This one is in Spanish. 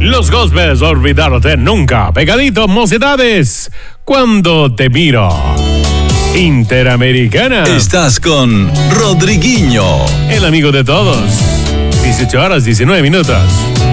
Los Gospels, olvidarte nunca. Pegadito, Mocedades, cuando te miro. Interamericana. Estás con Rodriguinho, el amigo de todos. 18 horas, 19 minutos.